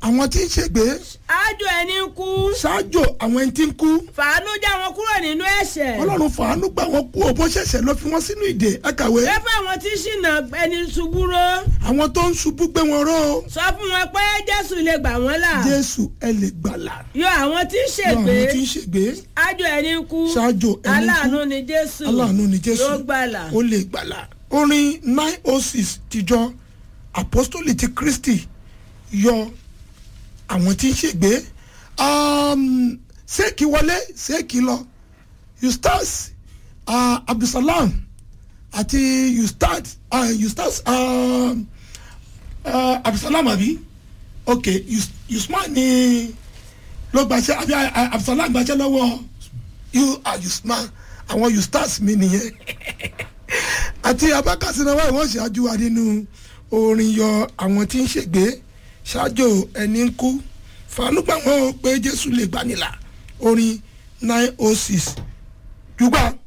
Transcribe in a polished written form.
àwọn tí ń ṣègbé. ájò ẹni ń kú. ṣáájò àwọn ẹni tí ń kú. fàánú já wọn kúrò nínú ẹ̀ṣẹ̀. ọlọ́run fàánú gbà wọ́n kú òbó ṣẹ̀ṣẹ̀ lọ fi wọ́n sínú ìdè ẹ kàwé. fẹ́fẹ́ àwọn tí ṣìnà ẹni ṣubú ró. àwọn tó ń ṣubú gbé wọn ró. sọ fún wọn pé jésù lè gbà wọ́n là. jésù ẹ lè gbàlà. yọ àwọn tí ń ṣègbé. yọ àwọn tí ń ṣègbé. ájò ẹni ń kú. ṣáájò ẹni ń kú. aláàánú ni jésù. aláàánú ni jésù. yóò gbàlà. ó lè gbàlà. orin 906 tìjọ apostoli ti kristi yọ àwọn tí ń ṣègbé. ṣéèkì wọlé ṣéèkì lọ Eustace Abdulsalam àti Eustace Abdulsalam àbí ok Usman ni ló gbàṣẹ àbí Abdulsalam gbàṣẹ lọ́wọ́ Usman àwọn Eustace mi nìyẹn àti abakasinawa ìwọ́n ṣáájú wa nínú orin yọ àwọn tí ń ṣègbé ṣáájú ẹni ń kú fàánú gbà wọ́n pé Jésù lè gbanilà orin 906 jùgbà.